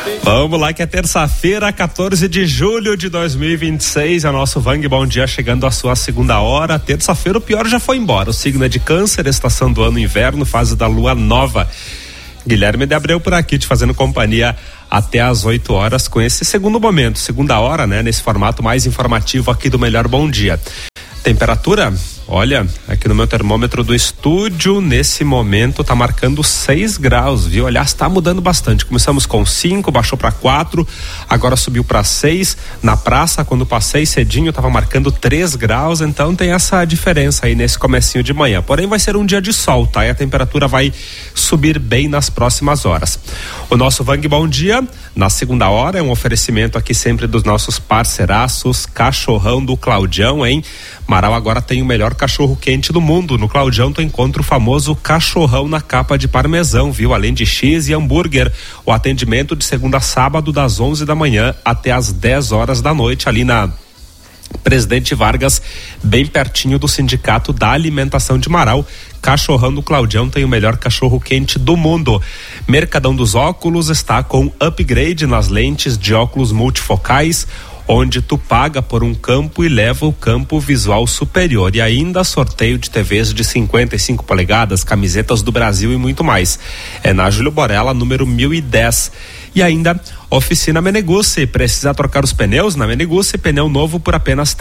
Vamos lá, que é terça-feira, 14 de julho de 2026, é o nosso Vang Bom Dia chegando à sua segunda hora. Terça-feira o pior já foi embora, o signo é de Câncer, estação do ano inverno, fase da lua nova. Guilherme de Abreu por aqui te fazendo companhia até às 8 horas com esse segundo momento, segunda hora, né? Nesse formato mais informativo aqui do Melhor Bom Dia. Temperatura, olha, aqui no meu termômetro do estúdio, nesse momento tá marcando 6 graus, viu? Aliás, tá mudando bastante. Começamos com 5, baixou para 4, agora subiu para 6. Na praça, quando passei cedinho, tava marcando 3 graus, então tem essa diferença aí nesse comecinho de manhã. Porém, vai ser um dia de sol, tá? E a temperatura vai subir bem nas próximas horas. O nosso Vang Bom Dia, na segunda hora, é um oferecimento aqui sempre dos nossos parceiraços, Cachorrão do Claudião, hein? Marau agora tem o melhor cachorro quente do mundo. No Claudião tu encontra o famoso cachorrão na capa de parmesão, viu? Além de X e hambúrguer. O atendimento de segunda a sábado das 11 da manhã até as 10 horas da noite, ali na Presidente Vargas, bem pertinho do Sindicato da Alimentação de Marau. Cachorrão do Claudião tem o melhor cachorro quente do mundo. Mercadão dos Óculos está com upgrade nas lentes de óculos multifocais, onde tu paga por um campo e leva o campo visual superior, e ainda sorteio de TVs de 55 polegadas, camisetas do Brasil e muito mais. É na Júlio Borella, número 1010. E ainda, oficina Meneguzzi. Precisa trocar os pneus? Na Meneguzzi, pneu novo por apenas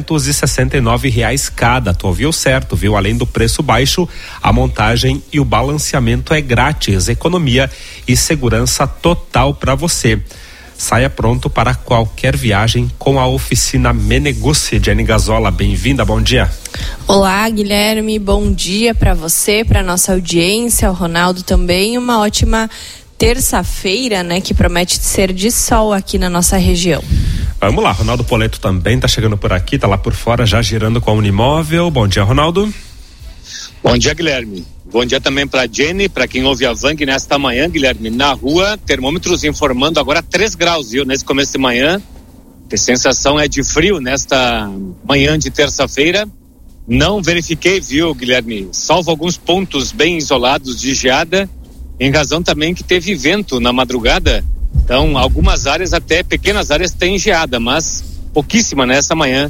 R$369 cada. Tu ouviu certo, viu? Além do preço baixo, a montagem e o balanceamento é grátis. Economia e segurança total para você. Saia pronto para qualquer viagem com a oficina Meneguzzi. Jenny Gazola, bem-vinda, bom dia. Olá, Guilherme, bom dia para você, para nossa audiência, o Ronaldo também. Uma ótima terça-feira, né, que promete ser de sol aqui na nossa região. Vamos lá, Ronaldo Poleto também tá chegando por aqui, tá lá por fora já girando com a Unimóvel. Bom dia, Ronaldo. Bom dia, Guilherme. Bom dia também para Jenny, para quem ouve a Vang nesta manhã, Guilherme. Na rua, termômetros informando agora 3 graus, viu? Nesse começo de manhã. A sensação é de frio nesta manhã de terça-feira. Não verifiquei, viu, Guilherme? Salvo alguns pontos bem isolados de geada, em razão também que teve vento na madrugada. Então, algumas áreas, até pequenas áreas, têm geada, mas pouquíssima nessa manhã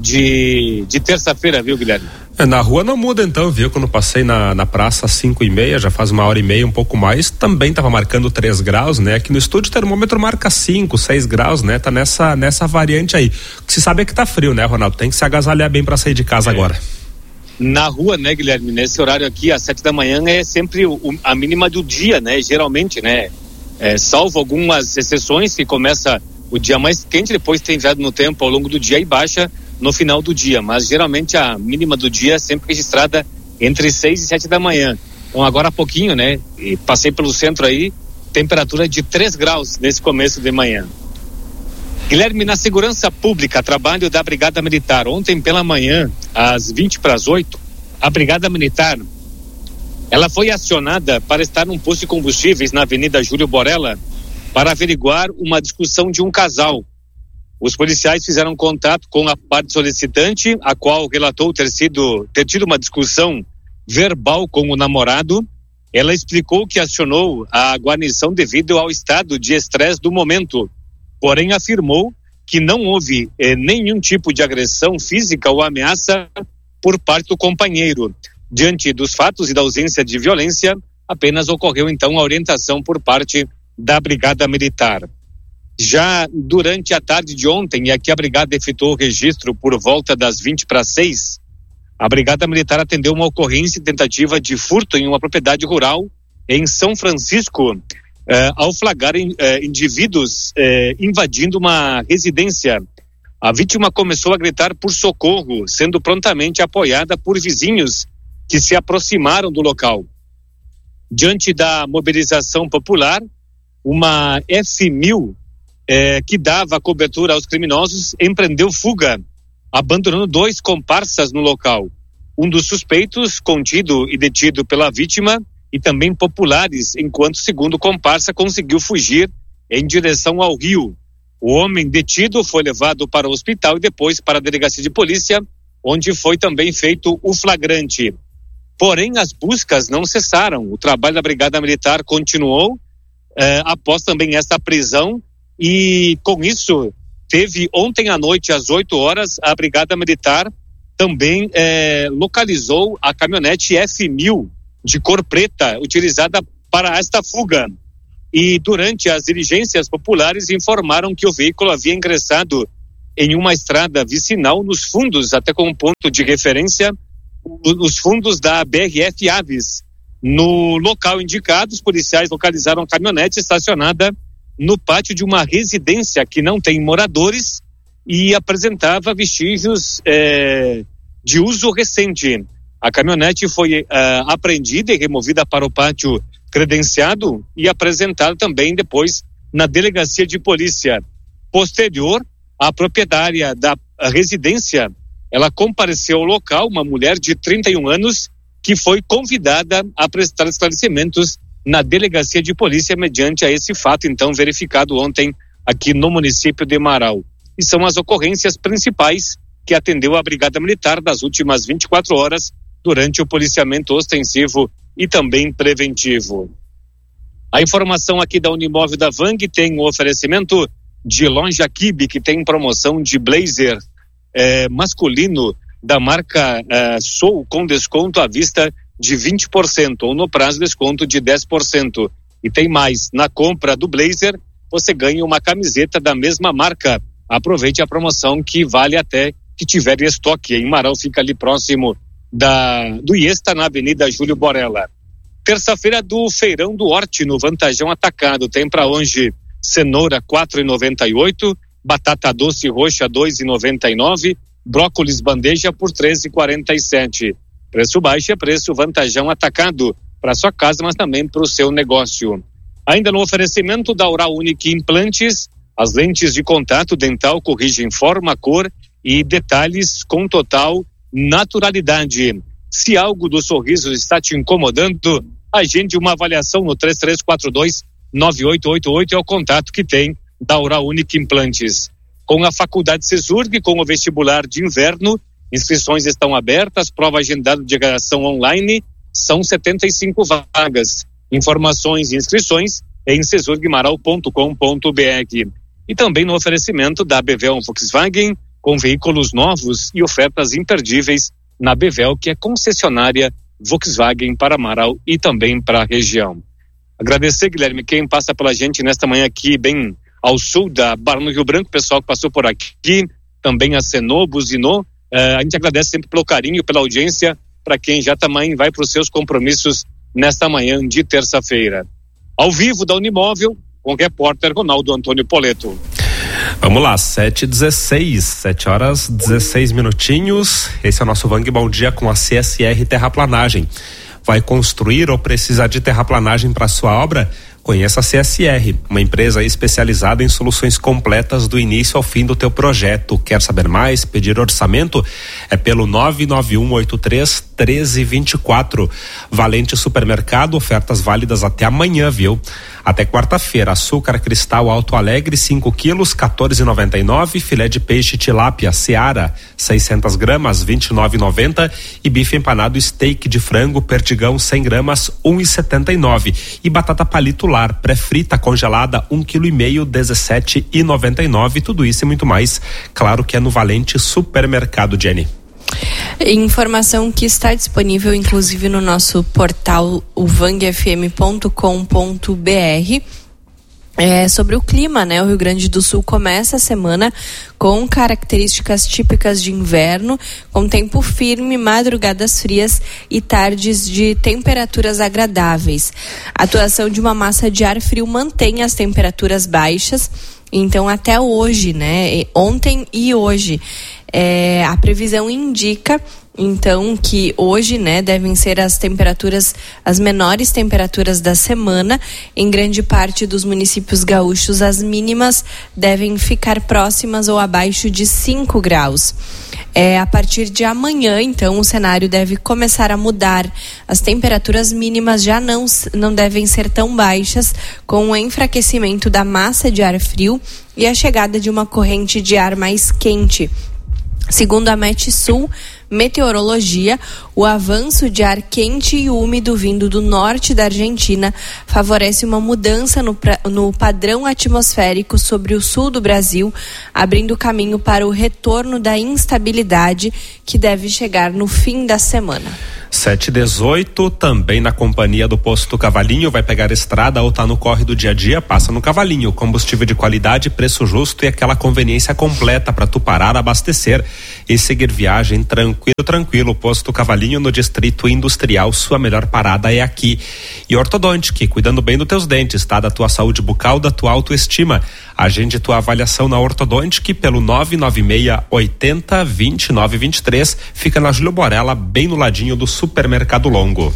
de terça-feira, viu, Guilherme? Na rua não muda então, viu? Quando passei na praça às 5:30, já faz 1h30, um pouco mais, também tava marcando 3 graus, né? Aqui no estúdio o termômetro marca 5, 6 graus, né? Tá nessa variante aí. O que se sabe é que tá frio, né, Ronaldo? Tem que se agasalhar bem para sair de casa agora. Na rua, né, Guilherme? Nesse horário aqui, às 7 da manhã, é sempre a mínima do dia, né? Geralmente, né? Salvo algumas exceções, que começa o dia mais quente, depois tem enviado no tempo ao longo do dia e baixa no final do dia, mas geralmente a mínima do dia é sempre registrada entre 6 e 7 da manhã. Então agora há pouquinho, né, e passei pelo centro aí, temperatura de 3 graus nesse começo de manhã. Guilherme, na segurança pública, trabalho da Brigada Militar. Ontem pela manhã, às 7:20, a Brigada Militar, ela foi acionada para estar num posto de combustíveis na Avenida Júlio Borella para averiguar uma discussão de um casal. Os policiais fizeram contato com a parte solicitante, a qual relatou ter tido uma discussão verbal com o namorado. Ela explicou que acionou a guarnição devido ao estado de estresse do momento, porém afirmou que não houve nenhum tipo de agressão física ou ameaça por parte do companheiro. Diante dos fatos e da ausência de violência, apenas ocorreu então a orientação por parte da Brigada Militar. Já durante a tarde de ontem, e aqui a Brigada efetuou o registro por volta das 5:50, a Brigada Militar atendeu uma ocorrência de tentativa de furto em uma propriedade rural em São Francisco, ao flagrar indivíduos invadindo uma residência. A vítima começou a gritar por socorro, sendo prontamente apoiada por vizinhos que se aproximaram do local. Diante da mobilização popular, uma F1000 que dava cobertura aos criminosos empreendeu fuga, abandonando 2 comparsas no local. Um dos suspeitos, contido e detido pela vítima, e também populares, enquanto o segundo comparsa conseguiu fugir em direção ao rio. O homem detido foi levado para o hospital e depois para a delegacia de polícia, onde foi também feito o flagrante. Porém, as buscas não cessaram. O trabalho da Brigada Militar continuou após também essa prisão. E com isso, teve ontem à noite, às 8 horas, a Brigada Militar também localizou a caminhonete F1000 de cor preta, utilizada para esta fuga. E durante as diligências populares informaram que o veículo havia ingressado em uma estrada vicinal nos fundos, até com um ponto de referência, os fundos da BRF Aves. No local indicado, os policiais localizaram a caminhonete estacionada no pátio de uma residência que não tem moradores e apresentava vestígios de uso recente. A caminhonete foi apreendida e removida para o pátio credenciado e apresentada também depois na delegacia de polícia. Posterior, a proprietária da residência, ela compareceu ao local, uma mulher de 31 anos, que foi convidada a prestar esclarecimentos na delegacia de polícia mediante a esse fato, então, verificado ontem aqui no município de Marau. E são as ocorrências principais que atendeu a Brigada Militar das últimas 24 horas durante o policiamento ostensivo e também preventivo. A informação aqui da Unimóvel da Vang tem o oferecimento de Loja Kibe, que tem promoção de blazer masculino da marca Soul com desconto à vista de 20% ou no prazo desconto de 10%. E tem mais, na compra do blazer você ganha uma camiseta da mesma marca. Aproveite a promoção que vale até que tiver estoque. Em Marau fica ali próximo do Iesta, na Avenida Júlio Borella. Terça-feira do Feirão do Horti no Vantajão Atacado. Tem para hoje cenoura 4,98, batata doce roxa 2,99, brócolis bandeja por 13,47. Preço baixo é preço Vantajão Atacado para sua casa, mas também para o seu negócio. Ainda no oferecimento da Oral Unique Implantes, as lentes de contato dental corrigem forma, cor e detalhes com total naturalidade. Se algo do sorriso está te incomodando, agende uma avaliação no 3342-9888, é o contato que tem da Oral Unique Implantes. Com a Faculdade Cesurg, com o vestibular de inverno, inscrições estão abertas, prova agendada de gravação online, são 75 vagas. Informações e inscrições em cesurgmaral.com.br. E também no oferecimento da Bevel Volkswagen, com veículos novos e ofertas imperdíveis na Bevel, que é concessionária Volkswagen para Marau e também para a região. Agradecer, Guilherme, quem passa pela gente nesta manhã aqui, bem ao sul da Barra no Rio Branco, o pessoal que passou por aqui, também acenou, buzinou. A gente agradece sempre pelo carinho, pela audiência, para quem já também vai para os seus compromissos nesta manhã de terça-feira. Ao vivo da Unimóvel, com o repórter Ronaldo Antônio Poleto. Vamos lá, 7h16, 7 horas 16 minutinhos. Esse é o nosso Vang Bom Dia com a CSR Terraplanagem. Vai construir ou precisar de terraplanagem para sua obra? Conheça a CSR, uma empresa especializada em soluções completas do início ao fim do teu projeto. Quer saber mais? Pedir orçamento? É pelo 99183-1324. Valente Supermercado, ofertas válidas até amanhã, viu? Até quarta-feira, açúcar cristal Alto Alegre, 5 quilos, 14,99. Filé de peixe tilápia Seara, 600 gramas, 29,90. E bife empanado steak de frango Perdigão, 100 gramas, 1,79. E batata palito lar pré-frita congelada, 1,5 kg, 17,99. Tudo isso e muito mais, claro que é no Valente Supermercado, Jenny. Informação que está disponível inclusive no nosso portal vangfm.com.br sobre o clima, né? O Rio Grande do Sul começa a semana com características típicas de inverno, com tempo firme, madrugadas frias e tardes de temperaturas agradáveis. A atuação de uma massa de ar frio mantém as temperaturas baixas, então até hoje, né? Ontem e hoje. A previsão indica então que hoje, né, devem ser as menores temperaturas da semana. Em grande parte dos municípios gaúchos, as mínimas devem ficar próximas ou abaixo de 5 graus. A partir de amanhã, então, o cenário deve começar a mudar. As temperaturas mínimas já não devem ser tão baixas, com o enfraquecimento da massa de ar frio e a chegada de uma corrente de ar mais quente. Segundo a Metsul, meteorologia, o avanço de ar quente e úmido vindo do norte da Argentina favorece uma mudança no padrão atmosférico sobre o sul do Brasil, abrindo caminho para o retorno da instabilidade que deve chegar no fim da semana. 7h18, também na companhia do Posto Cavalinho. Vai pegar estrada ou tá no corre do dia a dia, passa no Cavalinho. Combustível de qualidade, preço justo e aquela conveniência completa para tu parar, abastecer e seguir viagem tranquilo. Posto Cavalinho no Distrito Industrial, sua melhor parada é aqui. E Ortodontic, cuidando bem dos teus dentes, tá? Da tua saúde bucal, da tua autoestima. Agende tua avaliação na Ortodontic pelo 996 80 29 23. Fica na Júlio Borella, bem no ladinho do Supermercado Longo.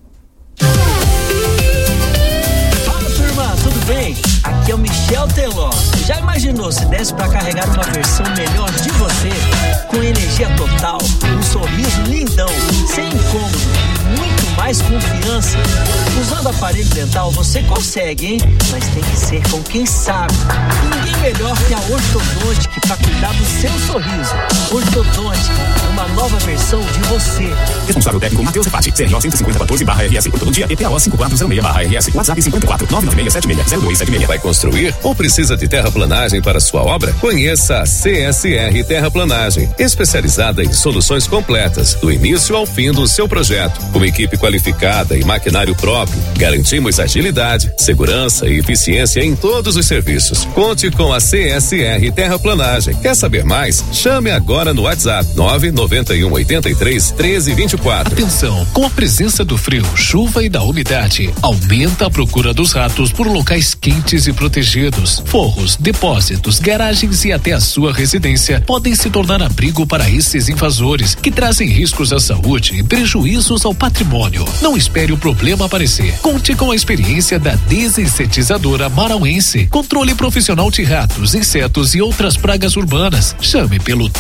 Fala, turma, tudo bem? Aqui é o Michel Teló. Já imaginou se desse para carregar uma versão melhor de você? Com energia total, um sorriso lindão, sem incômodo e muito mais confiança. Usando aparelho dental você consegue, hein? Mas tem que ser com quem sabe. E ninguém melhor que a Ortodontic para cuidar do seu sorriso. Ortodontic, uma nova versão de você. Responsável técnico Matheus Repati, CRO 15014/RS, Ortodontia EPO 5406/RS, WhatsApp 54-996760276. Vai construir ou precisa de terraplanagem para sua obra? Conheça a CSR Terraplanagem, especializada em soluções completas, do início ao fim do seu projeto. Com equipe qualificada e maquinário próprio, garantimos agilidade, segurança e eficiência em todos os serviços. Conte com a CSR Terraplanagem. Quer saber mais? Chame agora no WhatsApp 991 83 13 24. Atenção, com a presença do frio, chuva e da umidade, aumenta a procura dos ratos por locais quentes e protegidos. Forros, depósitos, garagens e até a sua residência podem se tornar abrigo para esses invasores que trazem riscos à saúde e prejuízos ao patrimônio. Não espere o problema aparecer. Conte com a experiência da desinsetizadora marauense. Controle profissional de ratos, insetos e outras pragas urbanas. Chame pelo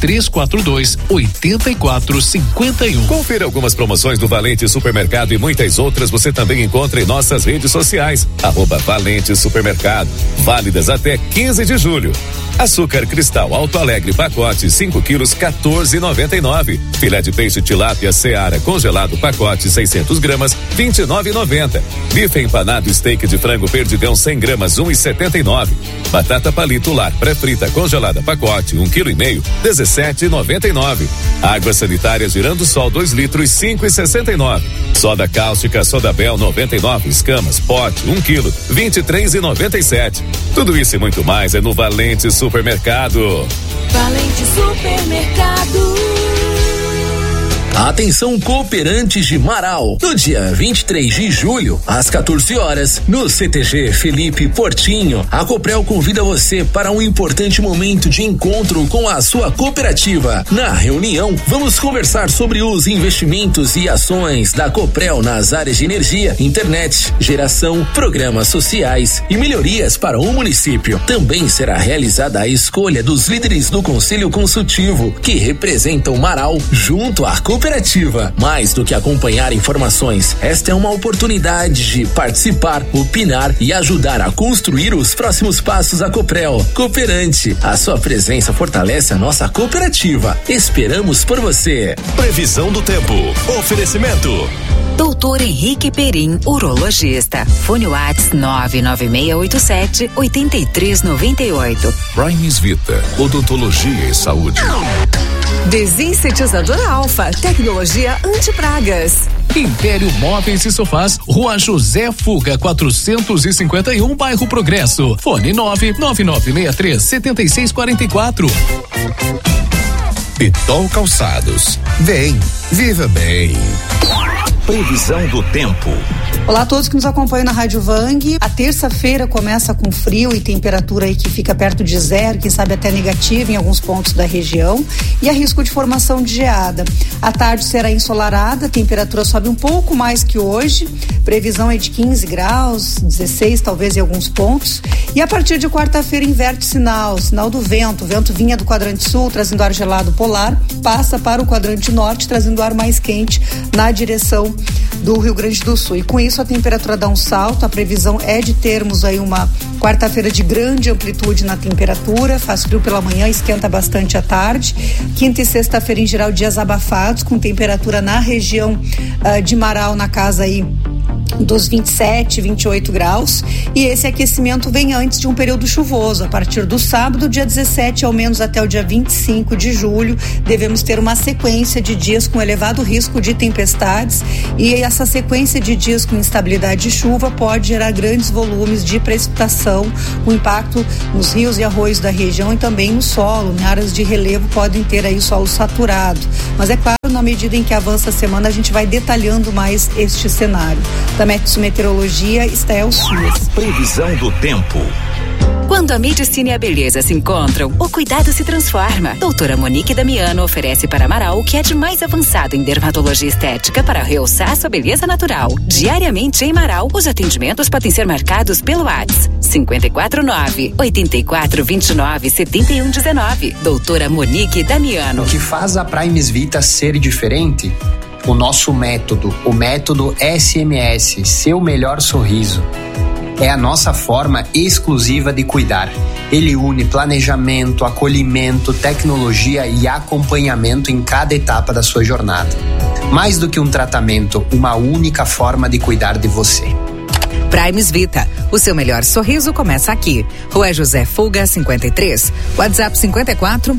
3342-8451. Confira algumas promoções do Valente Supermercado e muitas outras você também encontra em nossas redes sociais. @Valente Supermercado. Válidas até 15 de julho. Açúcar cristal Alto Alegre pacote 5 quilos 14,99. Filé de peixe tilápia Seara congelado pacote 600 gramas 29,90. Bife empanado steak de frango perdigão 100 gramas 1,79. Batata palito lar pré-frita congelada pacote 1,5 kg 17,99. Água sanitária Girando Sol 2 litros 5,69. Soda cáustica Soda Bel 99 escamas pote 1 kg 23,97. Tudo isso e muito mais é no Valente Supermercado. Valente Supermercado. Atenção cooperantes de Marau, no dia 23 de julho, às 14 horas, no CTG Felipe Portinho, a Coprel convida você para um importante momento de encontro com a sua cooperativa. Na reunião, vamos conversar sobre os investimentos e ações da Coprel nas áreas de energia, internet, geração, programas sociais e melhorias para o município. Também será realizada a escolha dos líderes do Conselho Consultivo, que representam Marau junto à cooperativa. Mais do que acompanhar informações, esta é uma oportunidade de participar, opinar e ajudar a construir os próximos passos da Coprel. Cooperante, a sua presença fortalece a nossa cooperativa. Esperamos por você. Previsão do tempo. Oferecimento. Doutor Henrique Perim, urologista. Fone Whats 99687-8398. Primes Vita, odontologia e saúde. Desinsetizadora Alfa, tecnologia anti-pragas. Império Móveis e Sofás, Rua José Fuga 451, bairro Progresso. Fone 99963-7644. Pitol Calçados. Vem, viva bem. Previsão do tempo. Olá a todos que nos acompanham na Rádio Vang. A terça-feira começa com frio e temperatura aí que fica perto de zero, quem sabe até negativa em alguns pontos da região, e há risco de formação de geada. A tarde será ensolarada, a temperatura sobe um pouco mais que hoje, previsão é de 15 graus, 16 talvez em alguns pontos, e a partir de quarta-feira inverte sinal do vento. O vento vinha do quadrante sul trazendo ar gelado polar, passa para o quadrante norte trazendo ar mais quente na direção do Rio Grande do Sul. E com isso a temperatura dá um salto, a previsão é de termos aí uma quarta-feira de grande amplitude na temperatura, faz frio pela manhã, esquenta bastante à tarde. Quinta e sexta-feira em geral dias abafados, com temperatura na região de Marau na casa aí dos 27, 28 graus, e esse aquecimento vem antes de um período chuvoso. A partir do sábado, dia 17, ao menos até o dia 25 de julho, devemos ter uma sequência de dias com elevado risco de tempestades, e essa sequência de dias com instabilidade de chuva pode gerar grandes volumes de precipitação, com impacto nos rios e arroios da região e também no solo. Em áreas de relevo podem ter aí solo saturado. Mas é claro, na medida em que avança a semana, a gente vai detalhando mais este cenário. Da Metsu Meteorologia, Estel Suas. Previsão do tempo. Quando a medicina e a beleza se encontram, o cuidado se transforma. Doutora Monique Damiano oferece para Marau o que é de mais avançado em dermatologia estética para realçar sua beleza natural. Diariamente em Marau, os atendimentos podem ser marcados pelo WhatsApp 549-8429-7119. Doutora Monique Damiano. O que faz a Primes Vita ser diferente? O nosso método, o método SMS, seu melhor sorriso. É a nossa forma exclusiva de cuidar. Ele une planejamento, acolhimento, tecnologia e acompanhamento em cada etapa da sua jornada. Mais do que um tratamento, uma única forma de cuidar de você. Primes Vita, o seu melhor sorriso começa aqui. Rua José Fulga, 53. WhatsApp 54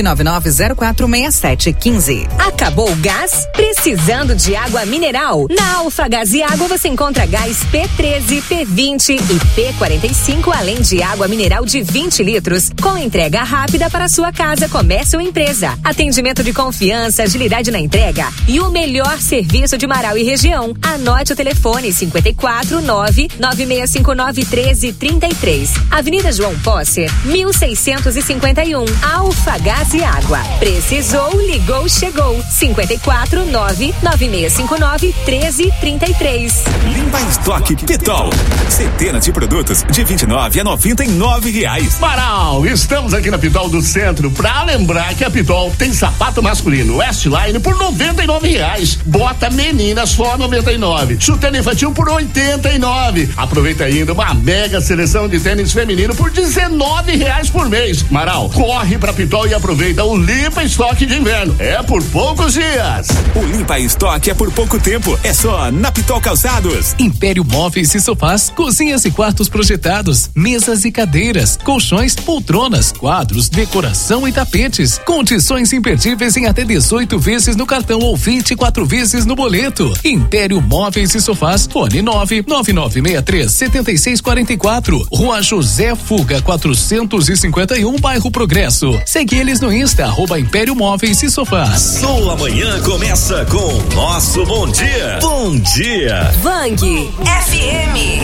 999046715. Acabou o gás? Precisando de água mineral? Na Alfagás e Água você encontra gás P13, P20 e P45, além de água mineral de 20 litros, com entrega rápida para sua casa, comércio ou empresa. Atendimento de confiança, agilidade na entrega e o melhor serviço de Marau e região. Anote o telefone 549-9659-1333. Avenida João Posser, 1651. Alfagás e Água. Precisou, ligou, chegou. 549-9659-1333. Limpa Estoque Pitol. Centenas de produtos de R$29 a R$99. Marau, estamos aqui na Pitol do Centro pra lembrar que a Pitol tem sapato masculino Westline por R$99. Bota menina só R$99. Chuteira infantil por R$89. Aproveita ainda uma mega seleção de tênis feminino por R$19 por mês. Marau, corre pra Pitol e aproveita o Limpa Estoque de inverno. É por poucos dias. O Limpa Estoque é por pouco tempo. É só na Pitol Calçados. Império Móveis e Sofás, cozinhas e quartos projetados, mesas e cadeiras, colchões, poltronas, quadros, decoração e tapetes. Condições imperdíveis em até 18 vezes no cartão ou 24 vezes no boleto. Império Móveis e Sofás, fone 99963-7644. Rua José Fuga, 451, Bairro Progresso. Segue eles no Insta, @Império Móveis e Sofás. Sua manhã começa com Nosso Bom Dia. Bom dia. Vang FM.